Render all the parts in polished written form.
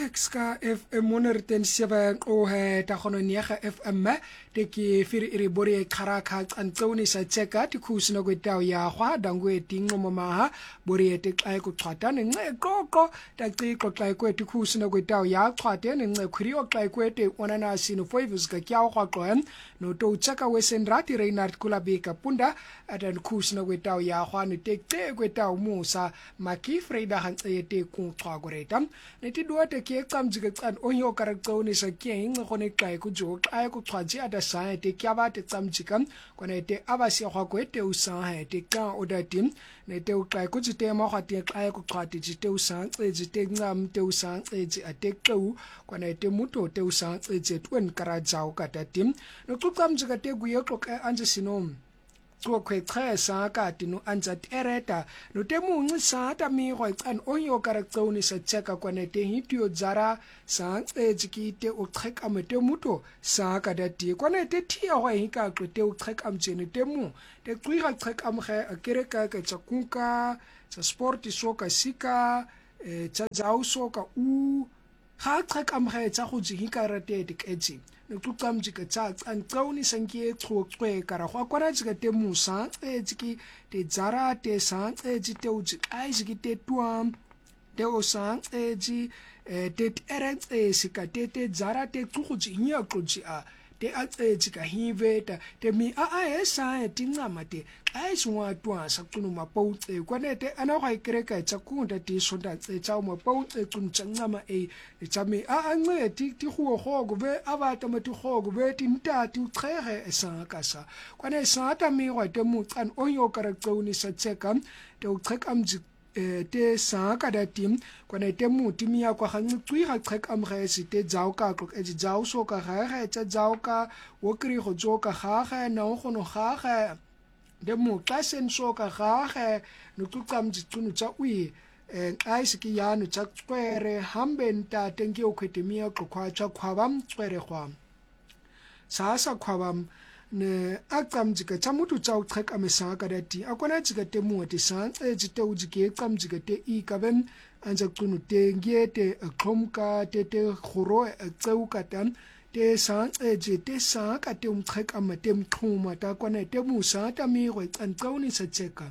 Ska FM monerten sebe o he ta gono niega FM te ki firi iri bori kharaka antsoni sa tseka ti khusina kwetao ya gwa dangwe tingo mama bori te xai ku xwata ne nxe qoqo ta xixo xai kweti khusina kwetao ya xwate ne nxe khuri o xai kwete ona na sino foivus ka kya gwa qoem no to tsaka wesen rati Reinhard Kulabeka punda atan khusina kwetao ya gwa ne te kwetao musa maki Freda hantse te ku xwa goreta ne ti duate ke qamjike qan onyo karaktsoni sa ke nge gone xai ku jo xai ku xwaji ata sa te kya ba te qamjika kone te abasi gwa kwete usa he te ka odatim ne te xai ku tsite ma gwa te xai ku xwati tsite usa tse te ngam te usa tse ate qeu kone te muto te usa tse twen karajao katatim no qamjika te guye xoqa anje sinom go kwexesa kati no anzat ereta no temunci sa ta mi go xan onyo karaktsoni sa tseka kwane te hitio zara sa ejikite o xheka mete muto sa ka dati kwane te thia go hika qote o xheka mjene temu te qiga xheka mge akereka ka tsakunka sa sport soka sika tsa jao soka u ga xheka mge tsa go jika rate te ketsi no tuqamjika tsa anqawni sankie xoxwe kara gwa kwara jika te musa ejiki te zara te sa ejite uji aijiki te tuam te osa eji te erets esika te zara te xuxuji nya xuji a te ejika hiveta te mi a esa tingama te aiswa twa sa tunu mapoutse kwanete ana gwa ikereka tsakunda ti sonda tsa mapoutse tsuntsangama tsami a nge ti go go be abata mati go be tintati uxhege esakasa kwane sata mi gwa te mutsan onyo karaktsoni sa tseka te uxheka mji te sa ka datim kwane te muti mi ya kwa gangi qiga xhek amgesi te jao ka klok e jao so ka ga tsa jao ka wo kri go jo ka ga na go no ga de mu tlasen so ka ga no tuqamji tunu tsa ui aisiki ya no tsa tswere hambenta tengi o khete mi ya kwa tsa khwabam tswere khwam sa khwabam ne aqamjika chamutu tsa uxhek amesa ka dati akona jika te mu te sa ejite ujike qamjika te ikabem anja qunu te ngete aqhomka te khoro aqeuka tan te sa eje te sa ka te umxhek amate mqhuma ta kwana te musa ta mi go qanqauni sa tseka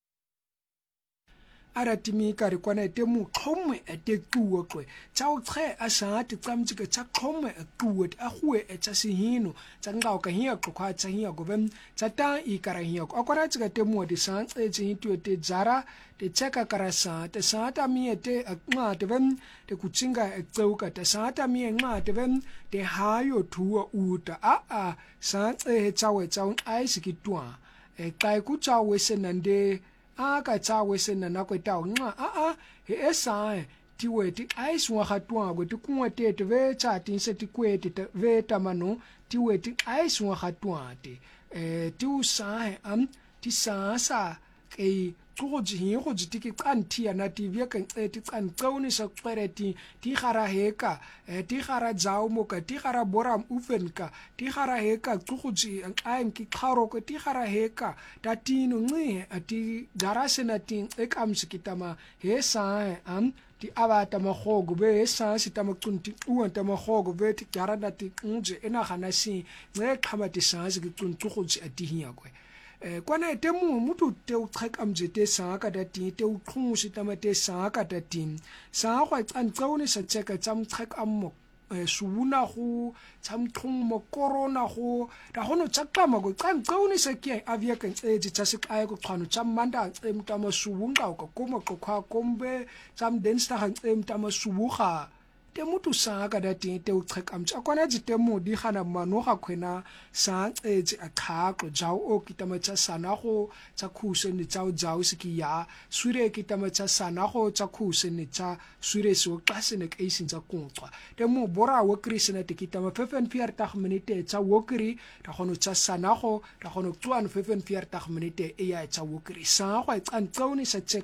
aratimi kare kwana te mu qhome te tuwa kwe tsa uxhe asa te qamjika tsa qhome tuwa a hue tsa sihino tsa ngao ka hiya kwa tsa hiya gobem tsa ta ikara hiya akwara tsika te mu de sa eje hitu te zara te tseka karasa te sa ta mi te nga te vem te kuchinga etseuka te sa ta mi nga te vem te hayo tuwa uta a sa tsawe tsa aisiki twa kai ku tsa wesenande aka tsa wesena na kwetao nga he esa tiwe ti aiswa hatwa go ti kunwa te ve tsa tinse ti kwete te ve tamano tiwe ti aiswa hatwa te ti usa ti sa ke tsoji go jitiki qantia na ti vya kan ti qanqauni sa qereti ti gara heka ti gara jao moka ti gara boram ufenka ti gara heka tsoji anki kharo ko ti gara heka tatino ngi ati garasena tin ekamsikitama he sa ti abata magogo be sa sitama kunti uanta magogo be ti garana ti nje ena gana si nge qhamati sa se ke tsoji ati hiya kwe kwana te mutu te uxhek amjete sa ka dati te uqhusi tamate sa ka dati sa gwa qanqauni sa tseka tsam xhek ammo suuna go tsamthung mo corona go da gono tsaqama go qanqauni sa ke avia kan tse tsa se kai go qhano tsammanda tsemta masuunga go komo go khwa kombe tsam densta han tsemta masuuga te mutu sa ka dati te uxhek amtsa kwana jite mu di gana mano ga khwena sa eje akhaqo jao o kitama tsa sana go tsa khuse ni tsao jao siki ya swire kitama tsa sana go tsa khuse ni tsa swire so qasene ke isin tsa kunqwa te mu bora wo krisena te kitama 45 minute tsa wokri ta gono tsa sana go ta gono 45 minute e ya tsa wokri sa go qanqauni sa tseka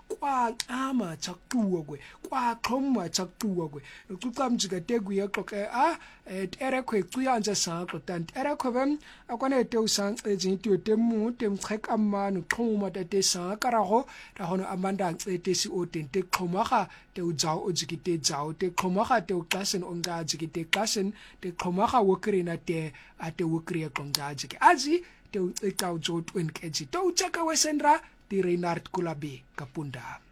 kwa ama chakuwa kwe kwa xhoma chakuwa kwe ucuca mjika tegu yaxoxe terekho icuyanja sanxo tanti terekho bem akwane te usanxe ejinti temu temcheka manu xhoma tate sankarago ta hono amanda ncete si otente xhomaga te udzao ojikite dzao te xhomaga te uxasen onga jikite xasen te xhomaga wokrina te ate wokriya xongaji azi te uceka ujo 20 kg to uchaka wesendra di Reinhard Kulabi kapunda